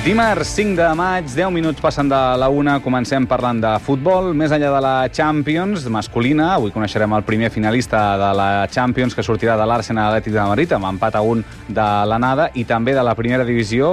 Dimarts 5 de maig, 10 minuts passen de la 1, comencem parlant de futbol. Més enllà de la Champions masculina, avui coneixerem el primer finalista de la Champions que sortirà de l'Arsenal Atlètic de Madrid amb empat a 1 de l'anada, i també de la primera divisió